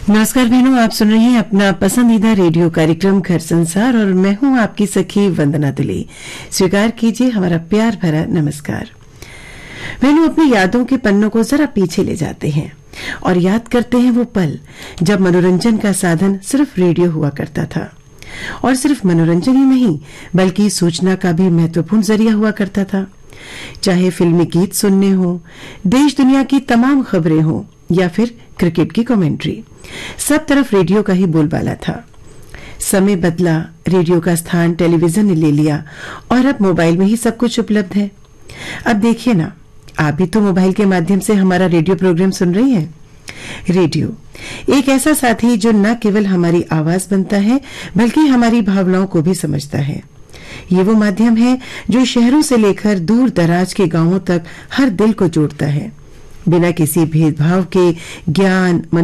नमस्कार बहनों, आप सुन रहे हैं अपना पसंदीदा रेडियो कार्यक्रम घर संसार और मैं हूं आपकी सखी वंदना दुले। स्वीकार कीजिए हमारा प्यार भरा नमस्कार। बहनों, अपनी यादों के पन्नों को जरा पीछे ले जाते हैं और याद करते हैं वो पल जब मनोरंजन का साधन सिर्फ रेडियो हुआ करता था। और सिर्फ मनोरंजन ही नहीं बल्कि सूचना का भी महत्वपूर्ण जरिया हुआ करता था। चाहे फिल्मी गीत सुनने हो, देश दुनिया की तमाम खबरें हो या फिर क्रिकेट की कमेंट्री, सब तरफ रेडियो का ही बोलबाला था। समय बदला, रेडियो का स्थान टेलीविजन ने ले लिया और अब मोबाइल में ही सब कुछ उपलब्ध है। अब देखिए ना, आप भी तो मोबाइल के माध्यम से हमारा रेडियो प्रोग्राम सुन रही हैं। रेडियो एक ऐसा साथी जो न केवल हमारी आवाज बनता है बल्कि हमारी भावनाओं को भी समझता है। ये वो माध्यम है जो शहरों से लेकर दूर दराज के गांवों तक हर दिल को जोड़ता है। बिना किसी भेदभाव के ज्ञान